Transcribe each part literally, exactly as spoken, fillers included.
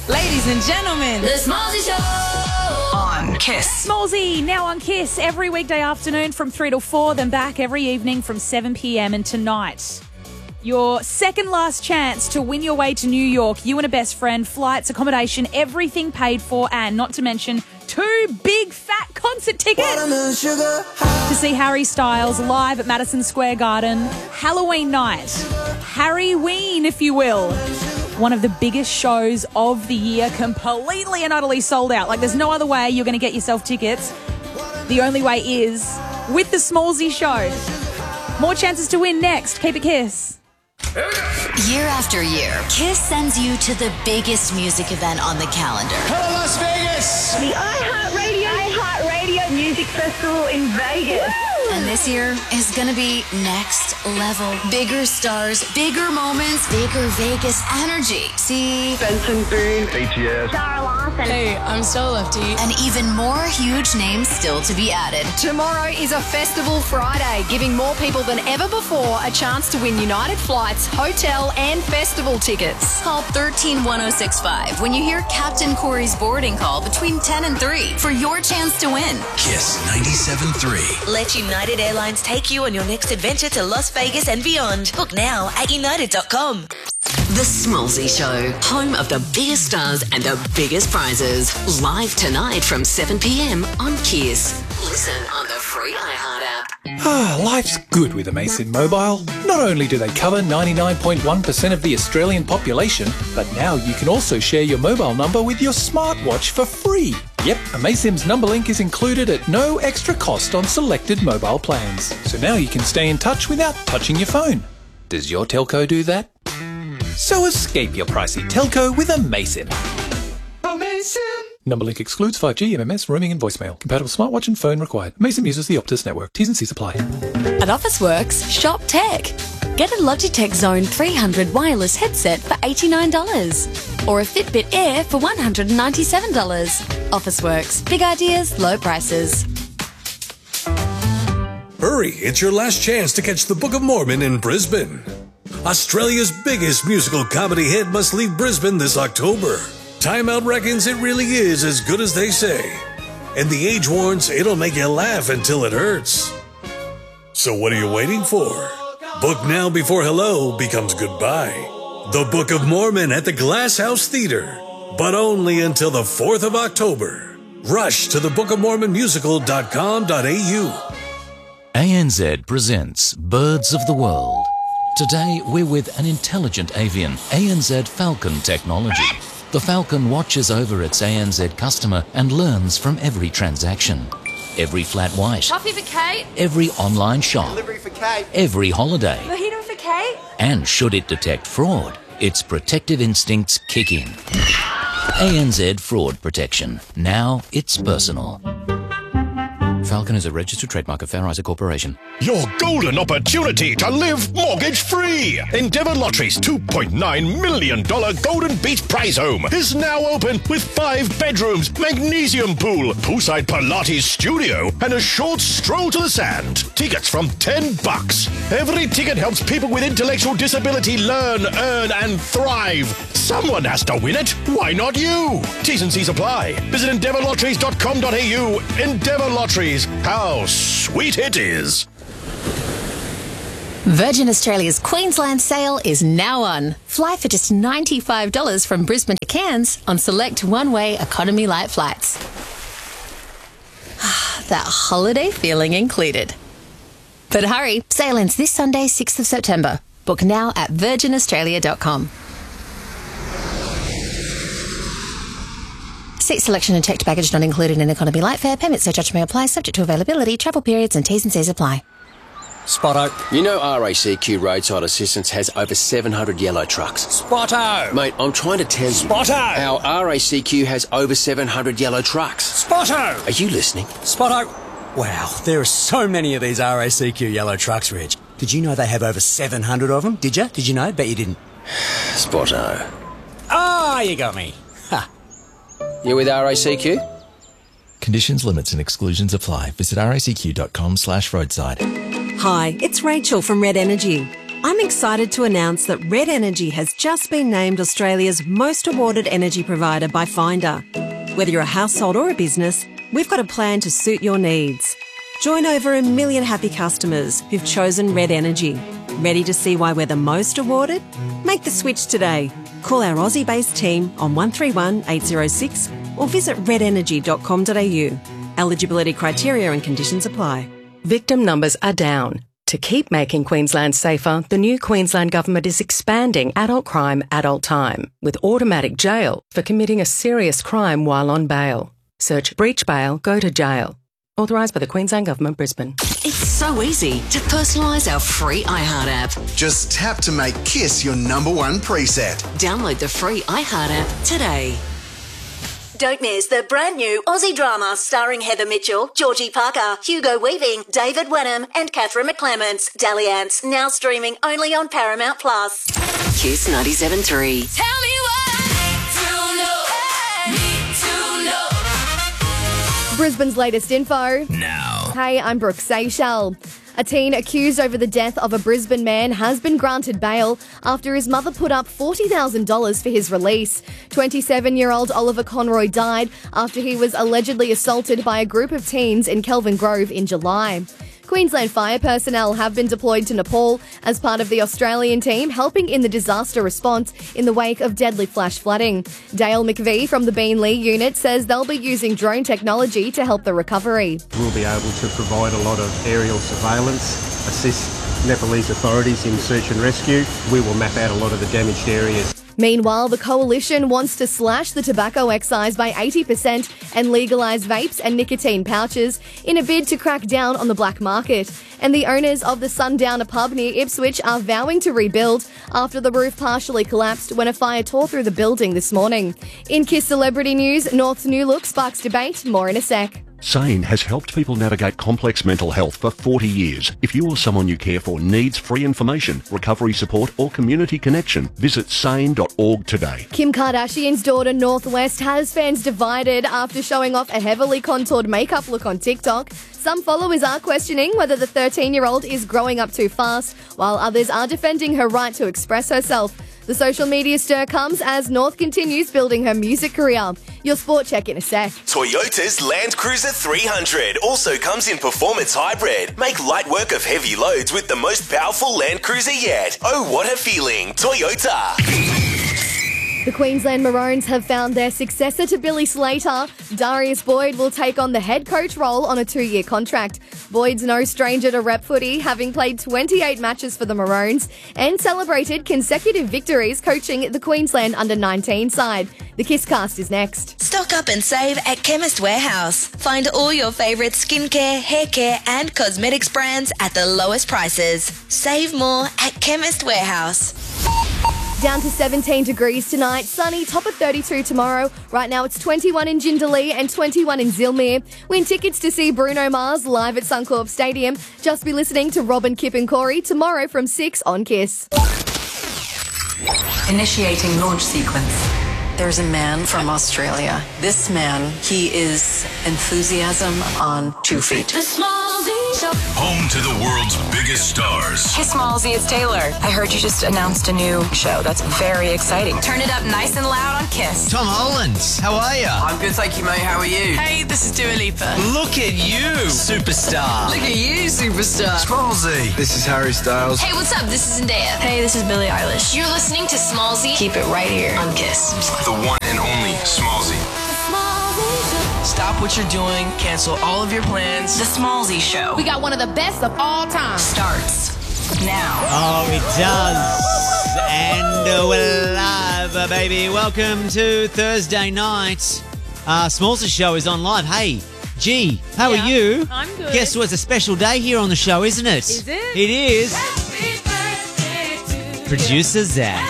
Ladies and gentlemen, The Smallzy Show on Kiss. Smallzy, now on Kiss, every weekday afternoon from three till four, then back every evening from seven p.m. And tonight, your second last chance to win your way to New York. You and a best friend, flights, accommodation, everything paid for, and not to mention two big fat concert tickets to see Harry Styles live at Madison Square Garden, Halloween night. Harry Ween, if you will. One of the biggest shows of the year, completely and utterly sold out. Like, there's no other way you're going to get yourself tickets. The only way is with the Smallzy Show. More chances to win next. Keep it Kiss. Year after year, Kiss sends you to the biggest music event on the calendar. Hello, Las Vegas! The iHeartRadio iHeartRadio Music Festival in Vegas. And this year is going to be next level. Bigger stars, bigger moments, bigger Vegas energy. See? Benson Boone. A T S. Sarah Larson. Hey, I'm Stella Lefty. And even more huge names still to be added. Tomorrow is a Festival Friday, giving more people than ever before a chance to win United Flights, hotel and festival tickets. Call one three one oh six five when you hear Captain Corey's boarding call between ten and three for your chance to win. Kiss ninety-seven point three. Let United Airlines take you on your next adventure to Las Vegas and beyond. Book now at united dot com. The Smallzy Show, home of the biggest stars and the biggest prizes. Live tonight from seven p.m. on Kiss. Listen on the free iHeart app. Ah, life's good with Amazon Mobile. Not only do they cover ninety-nine point one percent of the Australian population, but now you can also share your mobile number with your smartwatch for free. Yep, Amazon's number link is included at no extra cost on selected mobile plans. So now you can stay in touch without touching your phone. Does your telco do that? So escape your pricey telco with Amazon. Amazon! Number link excludes five G, M M S, roaming and voicemail. Compatible smartwatch and phone required. Amazon uses the Optus network. T's and C's apply. At Officeworks, shop tech. Get a Logitech Zone three hundred wireless headset for eighty-nine dollars or a Fitbit Air for one hundred ninety-seven dollars. Officeworks. Big ideas, low prices. Hurry, it's your last chance to catch the Book of Mormon in Brisbane. Australia's biggest musical comedy hit must leave Brisbane this October. Time Out reckons it really is as good as they say. And The Age warns it'll make you laugh until it hurts. So what are you waiting for? Book now before hello becomes goodbye. The Book of Mormon at the Glass House Theatre. But only until the fourth of October. Rush to the book of mormon musical dot com dot a u. A N Z presents Birds of the World. Today we're with an intelligent avian, A N Z Falcon technology. The Falcon watches over its A N Z customer and learns from every transaction. Every flat white. Coffee for Kate. Every online shop. Delivery for Kate. Every holiday. Mojito for Kate. And should it detect fraud, its protective instincts kick in. A N Z Fraud Protection. Now it's personal. Falcon is a registered trademark of Fair Isaac Corporation. Your golden opportunity to live mortgage-free. Endeavour Lottery's two point nine million dollars Golden Beach Prize Home is now open with five bedrooms, magnesium pool, poolside Pilates studio, and a short stroll to the sand. Tickets from ten bucks. Every ticket helps people with intellectual disability learn, earn, and thrive. Someone has to win it. Why not you? T's and C's apply. Visit endeavour lotteries dot com dot a u. Endeavour Lotteries. How sweet it is. Virgin Australia's Queensland sale is now on. Fly for just ninety-five dollars from Brisbane to Cairns on select one-way economy light flights. That holiday feeling included. But hurry, sale ends this Sunday, sixth of September. Book now at virgin australia dot com. Seat selection and checked baggage not included in economy light fare. Payment surcharge may apply, subject to availability, travel periods and T's and C's apply. Spotto. You know R A C Q Roadside Assistance has over seven hundred yellow trucks. Spotto. Mate, I'm trying to tell you. Spotto. Our R A C Q has over seven hundred yellow trucks. Spotto. Are you listening? Spotto. Wow, there are so many of these R A C Q yellow trucks, Reg. Did you know they have over seven hundred of them? Did you? Did you know? Bet you didn't. Spotto. Ah, you got me. Ha. You with R A C Q? Conditions, limits and exclusions apply. Visit racq dot com slash roadside. Hi, it's Rachel from Red Energy. I'm excited to announce that Red Energy has just been named Australia's most awarded energy provider by Finder. Whether you're a household or a business, we've got a plan to suit your needs. Join over a million happy customers who've chosen Red Energy. Ready to see why we're the most awarded? Make the switch today. Call our Aussie-based team on one three one, eight zero six or visit red energy dot com dot a u. Eligibility criteria and conditions apply. Victim numbers are down. To keep making Queensland safer, the new Queensland Government is expanding adult crime, adult time, with automatic jail for committing a serious crime while on bail. Search breach bail, go to jail. Authorised by the Queensland Government, Brisbane. It's so easy to personalise our free iHeart app. Just tap to make Kiss your number one preset. Download the free iHeart app today. Don't miss the brand new Aussie drama starring Heather Mitchell, Georgie Parker, Hugo Weaving, David Wenham and Catherine McClements. Dalliance, now streaming only on Paramount Plus. Kiss ninety-seven point three. Tell me Brisbane's latest info. Now. Hey, I'm Brooke Seychelles. A teen accused over the death of a Brisbane man has been granted bail after his mother put up forty thousand dollars for his release. twenty-seven-year-old Oliver Conroy died after he was allegedly assaulted by a group of teens in Kelvin Grove in July. Queensland fire personnel have been deployed to Nepal as part of the Australian team helping in the disaster response in the wake of deadly flash flooding. Dale McVie from the Beanley unit says they'll be using drone technology to help the recovery. We'll be able to provide a lot of aerial surveillance, assist Nepalese authorities in search and rescue. We will map out a lot of the damaged areas. Meanwhile, the coalition wants to slash the tobacco excise by eighty percent and legalise vapes and nicotine pouches in a bid to crack down on the black market. And the owners of the Sundowner pub near Ipswich are vowing to rebuild after the roof partially collapsed when a fire tore through the building this morning. In Kiss Celebrity News, North's new look sparks debate. More in a sec. SANE has helped people navigate complex mental health for forty years. If you or someone you care for needs free information, recovery support or community connection, visit sane dot org today. Kim Kardashian's daughter North West has fans divided after showing off a heavily contoured makeup look on TikTok. Some followers are questioning whether the thirteen-year-old is growing up too fast, while others are defending her right to express herself. The social media stir comes as North continues building her music career. Your sport check in a sec. Toyota's Land Cruiser three hundred also comes in performance hybrid. Make light work of heavy loads with the most powerful Land Cruiser yet. Oh, what a feeling. Toyota. The Queensland Maroons have found their successor to Billy Slater. Darius Boyd will take on the head coach role on a two-year contract. Boyd's no stranger to rep footy, having played twenty-eight matches for the Maroons and celebrated consecutive victories coaching the Queensland under nineteen side. The Kisscast is next. Stock up and save at Chemist Warehouse. Find all your favourite skincare, hair care and cosmetics brands at the lowest prices. Save more at Chemist Warehouse. Down to seventeen degrees tonight, sunny, top of thirty-two tomorrow. Right now it's twenty-one in Jindalee and twenty-one in Zilmere. Win tickets to see Bruno Mars live at Suncorp Stadium. Just be listening to Robin, Kip and Corey tomorrow from six on Kiss. Initiating launch sequence. There's a man from Australia. This man, he is enthusiasm on two feet. The Smallzy Show. Home to the world's biggest stars. Hey, Smallzy, it's Taylor. I heard you just announced a new show. That's very exciting. Turn it up nice and loud on Kiss. Tom Holland, how are you? I'm good, thank you, mate. How are you? Hey, this is Dua Lipa. Look at you, superstar. Look at you, superstar. Smallzy. This is Harry Styles. Hey, what's up? This is Zendaya. Hey, this is Billie Eilish. You're listening to Smallzy. Keep it right here on Kiss. The one and only Smallzy. Stop what you're doing. Cancel all of your plans. The Smallzy Show. We got one of the best of all time. Starts now. Oh, it does. And uh, we're live, uh, baby. Welcome to Thursday night. Uh, Smallzy Show is on live. Hey, G, how yeah, are you? I'm good. Guess what? It's a special day here on the show, isn't it? Is it? It is. Producer Zach.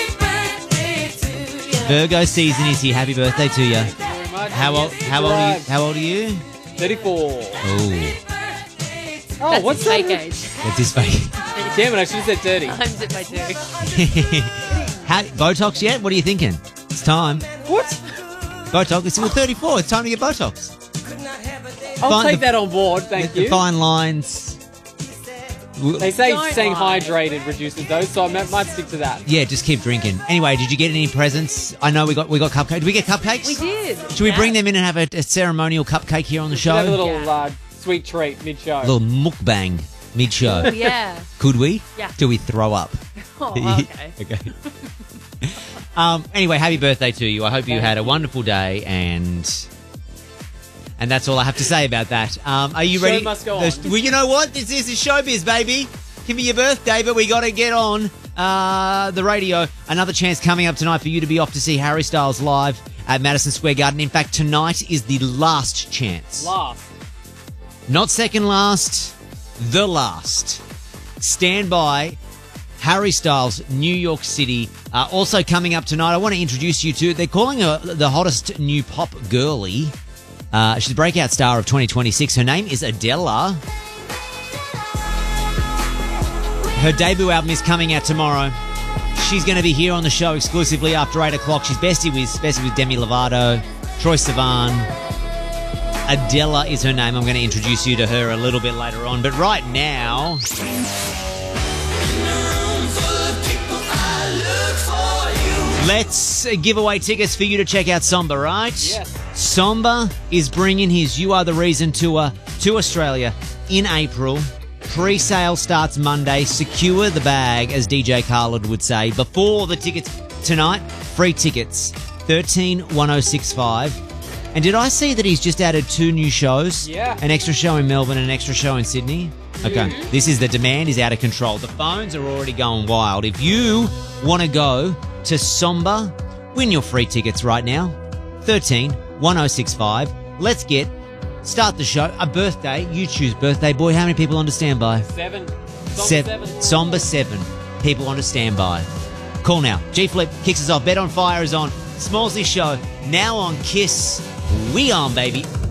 Virgo season is here. Happy birthday to you. How old? How old are you? How old are you? Thirty-four. Oh. Oh, That's what's his fake that? age. That's his fake. Damn it! I should have said thirty. Times it by two. How, Botox yet? What are you thinking? It's time. What? Botox. It's well, thirty-four. It's time to get Botox. I'll Fine, take the, that on board. Thank the, you. The fine lines. They say Don't staying lie. hydrated reduces those, so I might, might stick to that. Yeah, just keep drinking. Anyway, did you get any presents? I know we got we got cupcakes. Did we get cupcakes? We did. Should we bring them in and have a, a ceremonial cupcake here on the show? Have a little uh, sweet treat mid-show. A little mukbang mid-show. Yeah. Could we? Yeah. Do we throw up? Oh, okay. Okay. um. Anyway, happy birthday to you. I hope you had a wonderful day, and and that's all I have to say about that. Um. Are you Show ready? must go Those- on. Well, you know what? This is showbiz, baby. Give me your birthday, but we got to get on uh, the radio. Another chance coming up tonight for you to be off to see Harry Styles live at Madison Square Garden. In fact, tonight is the last chance. Laugh. Not second last, the last. Stand by. Harry Styles, New York City. Uh, also coming up tonight, I want to introduce you to, they're calling her the hottest new pop girlie. Uh, she's the breakout star of twenty twenty-six. Her name is Adele. Her debut album is coming out tomorrow. She's going to be here on the show exclusively after eight o'clock. She's bestie with, bestie with Demi Lovato, Troye Sivan. Adele is her name. I'm going to introduce you to her a little bit later on. But right now... let's give away tickets for you to check out Samba, right? Yes. Samba is bringing his You Are The Reason tour to Australia in April. Pre-sale starts Monday. Secure the bag, as D J Khaled would say. Before the tickets tonight, free tickets, thirteen one oh six five. And did I see that he's just added two new shows? Yeah. An extra show in Melbourne and an extra show in Sydney? Okay. Mhm. This is the demand is out of control. The phones are already going wild. If you want to go to Samba, win your free tickets right now. thirteen one oh six five. Let's get, start the show. A birthday. You choose birthday boy. How many people on standby? Seven. Samba Seven. seven. Samba seven. People on standby. Call now. G Flip kicks us off. Bet on Fire is on. Smallsy Show now on Kiss. We on, baby.